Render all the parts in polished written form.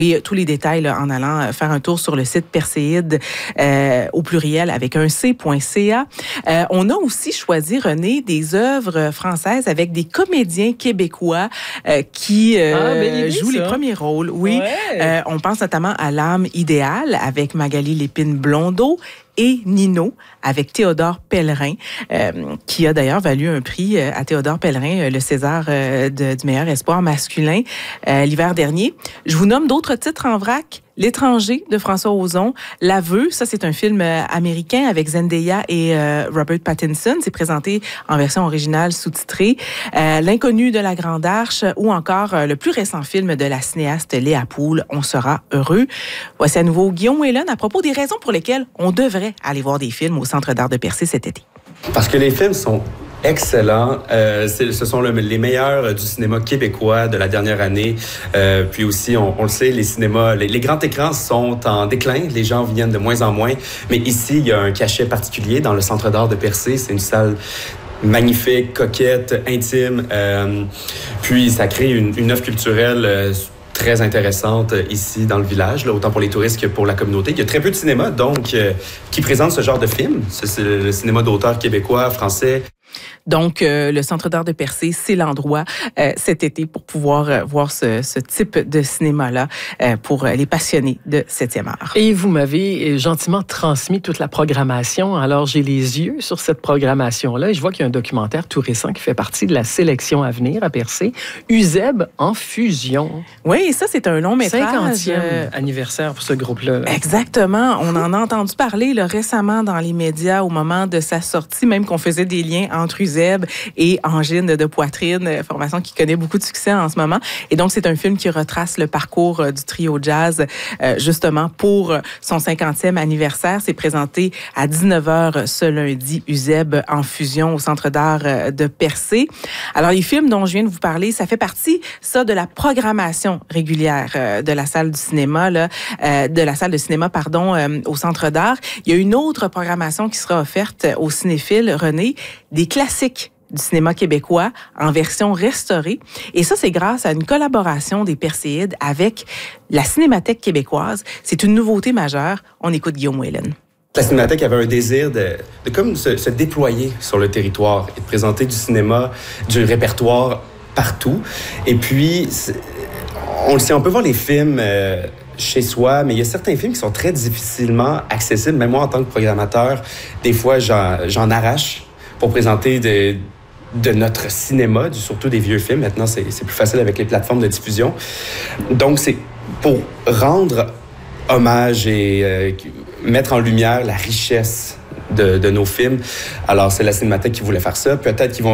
Et tous les détails là, en allant faire un tour sur le site Perséide au pluriel avec un c.ca. On a aussi choisi, René, des œuvres françaises avec des comédiens québécois qui jouent les premiers rôles. Oui, ouais. On pense notamment à L'âme idéale avec Magali Lépine-Blondeau et Nino avec Théodore Pellerin, qui a d'ailleurs valu un prix à Théodore Pellerin, le César du meilleur espoir masculin l'hiver dernier. Je vous nomme d'autres titres en vrac. L'étranger de François Ozon, L'aveu, ça c'est un film américain avec Zendaya et Robert Pattinson. C'est présenté en version originale sous-titrée. L'inconnu de la Grande Arche ou encore le plus récent film de la cinéaste Léa Poul, On sera heureux. Voici à nouveau Guillaume Whelan à propos des raisons pour lesquelles on devrait aller voir des films au Centre d'art de Percé cet été. Parce que les films sont excellent. Ce sont les meilleurs du cinéma québécois de la dernière année. Puis aussi, on le sait, les cinémas, les grands écrans sont en déclin. Les gens viennent de moins en moins. Mais ici, il y a un cachet particulier dans le Centre d'art de Percé. C'est une salle magnifique, coquette, intime. Puis ça crée une offre culturelle très intéressante ici dans le village, là, autant pour les touristes que pour la communauté. Il y a très peu de cinéma, donc, qui présente ce genre de film. C'est le cinéma d'auteur québécois, français. Donc, le Centre d'art de Percé, c'est l'endroit cet été pour pouvoir voir ce type de cinéma-là pour les passionnés de 7e art. Et vous m'avez gentiment transmis toute la programmation. Alors, j'ai les yeux sur cette programmation-là et je vois qu'il y a un documentaire tout récent qui fait partie de la sélection à venir à Percé, Eusèbe en fusion. Oui, ça, c'est un long métrage. 50e anniversaire pour ce groupe-là. Là. Exactement. On en a entendu parler là, récemment dans les médias au moment de sa sortie, même qu'on faisait des liens entre Eusèbe et angine de poitrine, formation qui connaît beaucoup de succès en ce moment. Et donc, c'est un film qui retrace le parcours du trio jazz, justement, pour son 50e anniversaire. C'est présenté à 19h ce lundi, Eusèbe en fusion au Centre d'art de Percé. Alors, les films dont je viens de vous parler, ça fait partie, ça, de la programmation régulière de la salle du cinéma, là, de la salle de cinéma, pardon, au Centre d'art. Il y a une autre programmation qui sera offerte aux cinéphiles, René, des classiques du cinéma québécois en version restaurée. Et ça, c'est grâce à une collaboration des Perséides avec la Cinémathèque québécoise. C'est une nouveauté majeure. On écoute Guillaume Whelan. La Cinémathèque avait un désir de comme se déployer sur le territoire et de présenter du cinéma, du répertoire partout. Et puis, on le sait, on peut voir les films chez soi, mais il y a certains films qui sont très difficilement accessibles. Même moi, en tant que programmateur, des fois, j'en arrache pour présenter de notre cinéma, surtout des vieux films. Maintenant, c'est plus facile avec les plateformes de diffusion. Donc, c'est pour rendre hommage et mettre en lumière la richesse de nos films. Alors, c'est la Cinémathèque qui voulait faire ça. Peut-être qu'ils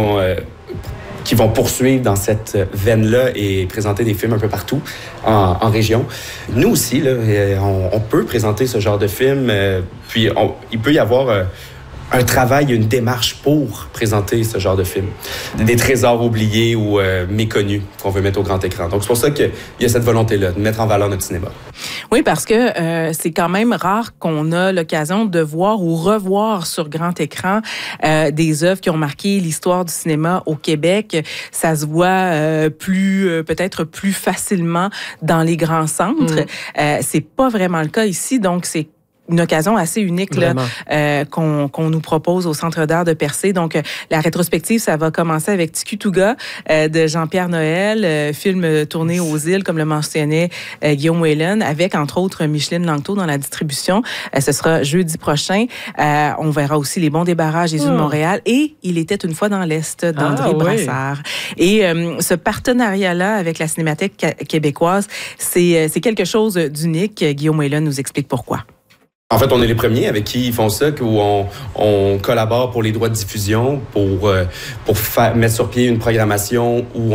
vont poursuivre dans cette veine-là et présenter des films un peu partout en région. Nous aussi, là, on peut présenter ce genre de films. Puis, il peut y avoir un travail, une démarche pour présenter ce genre de film. Des trésors oubliés ou méconnus qu'on veut mettre au grand écran. Donc, c'est pour ça qu'il y a cette volonté-là, de mettre en valeur notre cinéma. Oui, parce que c'est quand même rare qu'on a l'occasion de voir ou revoir sur grand écran des œuvres qui ont marqué l'histoire du cinéma au Québec. Ça se voit peut-être plus facilement dans les grands centres. C'est pas vraiment le cas ici, donc c'est une occasion assez unique là, qu'on nous propose au Centre d'art de Percé. Donc, la rétrospective, ça va commencer avec Tikituga de Jean-Pierre Noël, film tourné aux îles, comme le mentionnait Guillaume Whelan, avec, entre autres, Micheline Langto dans la distribution. Ce sera jeudi prochain. On verra aussi Les bons débarras, Jésus de Montréal et Il était une fois dans l'Est d'André Brassard. Et ce partenariat-là avec la Cinémathèque québécoise, c'est quelque chose d'unique. Guillaume Whelan nous explique pourquoi. En fait, on est les premiers avec qui ils font ça, où on collabore pour les droits de diffusion, pour mettre sur pied une programmation où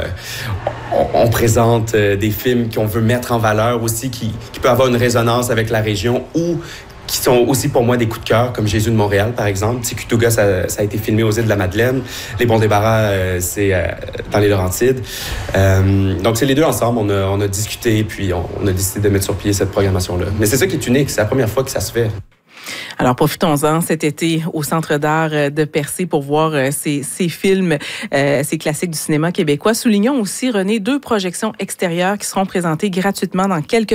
on présente des films qu'on veut mettre en valeur aussi, qui peut avoir une résonance avec la région ou qui sont aussi pour moi des coups de cœur, comme Jésus de Montréal, par exemple. Tikituga, ça a été filmé aux îles de la Madeleine. Les bons débarras, c'est dans les Laurentides. Donc, c'est les deux ensemble. On a discuté, puis on a décidé de mettre sur pied cette programmation-là. Mais c'est ça qui est unique. C'est la première fois que ça se fait. Alors, profitons-en cet été au Centre d'art de Percé pour voir ces films, ces classiques du cinéma québécois. Soulignons aussi, René, 2 projections extérieures qui seront présentées gratuitement dans quelques